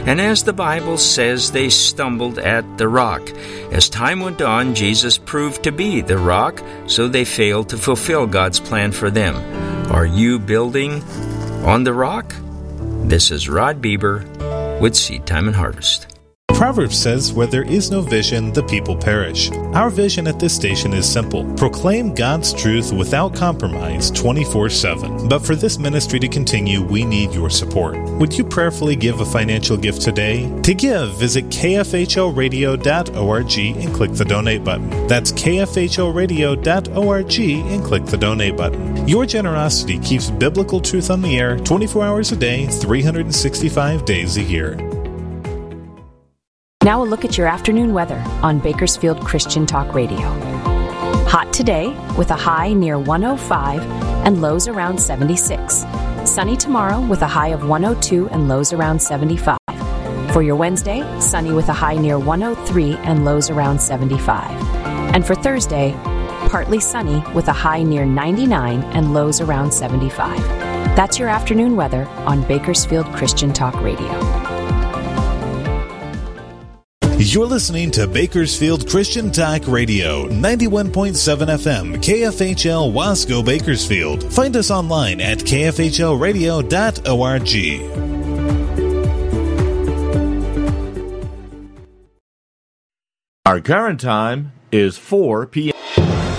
And as the Bible says, they stumbled at the rock. As time went on, Jesus proved to be the rock, so they failed to fulfill God's plan for them. Are you building on the rock? This is Rod Bieber with Seed Time and Harvest. Proverbs says, where there is no vision, the people perish. Our vision at this station is simple. Proclaim God's truth without compromise 24/7. But for this ministry to continue, we need your support. Would you prayerfully give a financial gift today? To give, visit kfhlradio.org and click the donate button. That's kfhlradio.org and click the donate button. Your generosity keeps biblical truth on the air 24 hours a day, 365 days a year. Now a look at your afternoon weather on Bakersfield Christian Talk Radio. Hot today with a high near 105 and lows around 76. Sunny tomorrow with a high of 102 and lows around 75. For your Wednesday, sunny with a high near 103 and lows around 75. And for Thursday, partly sunny with a high near 99 and lows around 75. That's your afternoon weather on Bakersfield Christian Talk Radio. You're listening to Bakersfield Christian Talk Radio, 91.7 FM, KFHL Wasco, Bakersfield. Find us online at kfhlradio.org. Our current time is 4 p.m.